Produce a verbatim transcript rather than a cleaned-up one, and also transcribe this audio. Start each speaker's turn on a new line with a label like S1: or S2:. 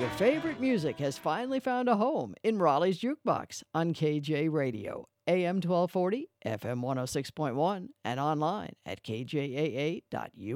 S1: Your favorite music has finally found a home in Raleigh's Jukebox on K J Radio, A M twelve forty, F M one oh six point one, and online at k j a a dot u s.